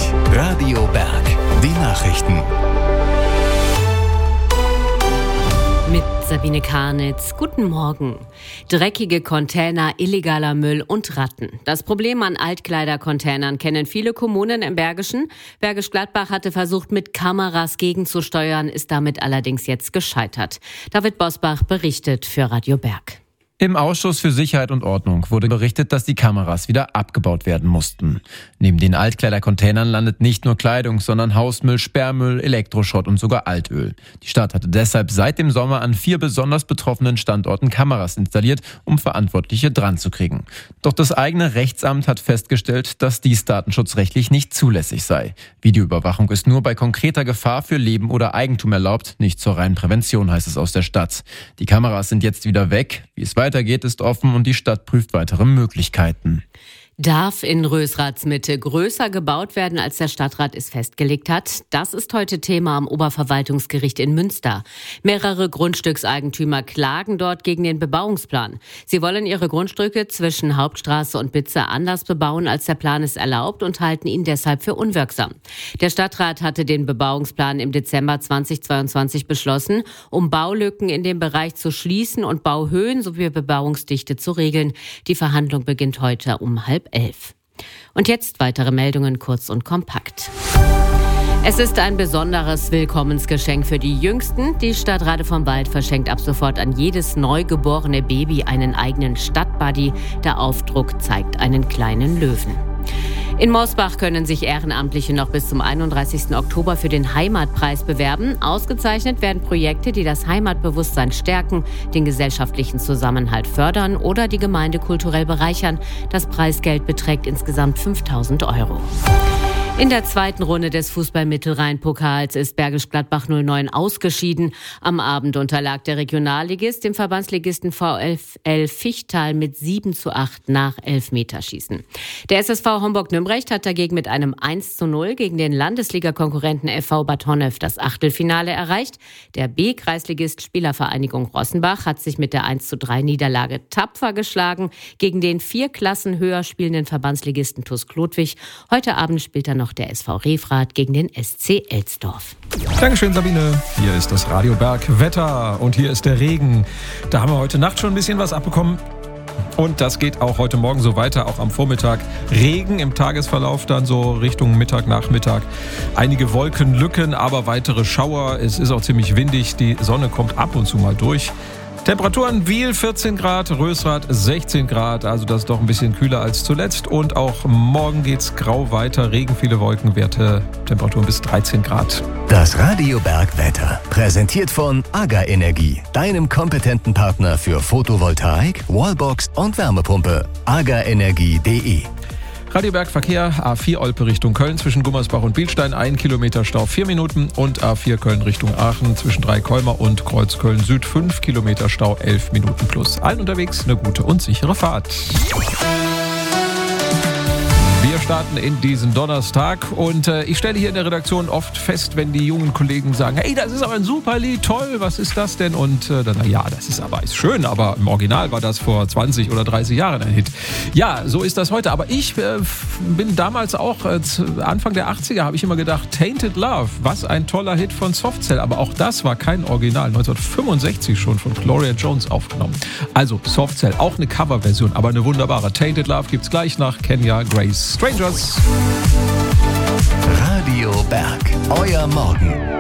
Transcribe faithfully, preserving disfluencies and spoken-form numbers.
Radio Berg. Die Nachrichten. Mit Sabine Karnitz. Guten Morgen. Dreckige Container, illegaler Müll und Ratten. Das Problem an Altkleidercontainern kennen viele Kommunen im Bergischen. Bergisch Gladbach hatte versucht, mit Kameras gegenzusteuern, ist damit allerdings jetzt gescheitert. David Bosbach berichtet für Radio Berg. Im Ausschuss für Sicherheit und Ordnung wurde berichtet, dass die Kameras wieder abgebaut werden mussten. Neben den Altkleidercontainern landet nicht nur Kleidung, sondern Hausmüll, Sperrmüll, Elektroschrott und sogar Altöl. Die Stadt hatte deshalb seit dem Sommer an vier besonders betroffenen Standorten Kameras installiert, um Verantwortliche dran zu kriegen. Doch das eigene Rechtsamt hat festgestellt, dass dies datenschutzrechtlich nicht zulässig sei. Videoüberwachung ist nur bei konkreter Gefahr für Leben oder Eigentum erlaubt, nicht zur reinen Prävention, heißt es aus der Stadt. Die Kameras sind jetzt wieder weg. Wie es weitergeht, ist offen und die Stadt prüft weitere Möglichkeiten. Darf in Rösraths Mitte größer gebaut werden, als der Stadtrat es festgelegt hat? Das ist heute Thema am Oberverwaltungsgericht in Münster. Mehrere Grundstückseigentümer klagen dort gegen den Bebauungsplan. Sie wollen ihre Grundstücke zwischen Hauptstraße und Bitze anders bebauen, als der Plan es erlaubt, und halten ihn deshalb für unwirksam. Der Stadtrat hatte den Bebauungsplan im Dezember zweitausendzweiundzwanzig beschlossen, um Baulücken in dem Bereich zu schließen und Bauhöhen sowie Bebauungsdichte zu regeln. Die Verhandlung beginnt heute um halb elf. Und jetzt weitere Meldungen kurz und kompakt. Es ist ein besonderes Willkommensgeschenk für die Jüngsten. Die Stadt Rade vom Wald verschenkt ab sofort an jedes neugeborene Baby einen eigenen Stadtbuddy. Der Aufdruck zeigt einen kleinen Löwen. In Mosbach können sich Ehrenamtliche noch bis zum einunddreißigsten Oktober für den Heimatpreis bewerben. Ausgezeichnet werden Projekte, die das Heimatbewusstsein stärken, den gesellschaftlichen Zusammenhalt fördern oder die Gemeinde kulturell bereichern. Das Preisgeld beträgt insgesamt fünftausend Euro. In der zweiten Runde des Fußball-Mittelrhein-Pokals ist Bergisch Gladbach null neun ausgeschieden. Am Abend unterlag der Regionalligist dem Verbandsligisten VfL Fichtal mit sieben zu acht nach Elfmeterschießen. Der S S V Homburg-Nümbrecht hat dagegen mit einem eins zu null gegen den Landesligakonkurrenten F V Bad Honnef das Achtelfinale erreicht. Der B-Kreisligist Spielervereinigung Rossenbach hat sich mit der eins zu drei Niederlage tapfer geschlagen gegen den vier Klassen höher spielenden Verbandsligisten TuS Klotwig. Heute Abend spielt er noch der S V Refrath gegen den S C Elsdorf. Dankeschön, Sabine. Hier ist das Radio Berg Wetter und hier ist der Regen. Da haben wir heute Nacht schon ein bisschen was abbekommen. Und das geht auch heute Morgen so weiter, auch am Vormittag. Regen im Tagesverlauf dann so Richtung Mittag, Nachmittag. Einige Wolkenlücken, aber weitere Schauer. Es ist auch ziemlich windig. Die Sonne kommt ab und zu mal durch. Temperaturen: Wiel vierzehn Grad, Rösrath sechzehn Grad, also das ist doch ein bisschen kühler als zuletzt. Und auch morgen geht's grau weiter, Regen, viele Wolkenwerte, Temperaturen bis dreizehn Grad. Das Radio Berg Wetter, präsentiert von AGA Energie, deinem kompetenten Partner für Photovoltaik, Wallbox und Wärmepumpe. agaenergie punkt de. Radio Berg Verkehr, A vier Olpe Richtung Köln zwischen Gummersbach und Bielstein, ein Kilometer Stau, vier Minuten. Und A vier Köln Richtung Aachen zwischen Dreikolmer und Kreuz Köln Süd, fünf Kilometer Stau, elf Minuten plus. Allen unterwegs eine gute und sichere Fahrt. Wir starten in diesen Donnerstag und äh, ich stelle hier in der Redaktion oft fest, wenn die jungen Kollegen sagen, hey, das ist aber ein super Lied, toll, was ist das denn? Und äh, dann, na ja, das ist aber ist schön, aber im Original war das vor zwanzig oder dreißig Jahren ein Hit. Ja, so ist das heute, aber ich äh, bin damals auch, äh, Anfang der achtziger habe ich immer gedacht, Tainted Love, was ein toller Hit von Softcell, aber auch das war kein Original, neunzehnhundertfünfundsechzig schon von Gloria Jones aufgenommen. Also Softcell, auch eine Coverversion, aber eine wunderbare. Tainted Love gibt's gleich nach Kenya Grace. Strangers. Radio Berg, euer Morgen.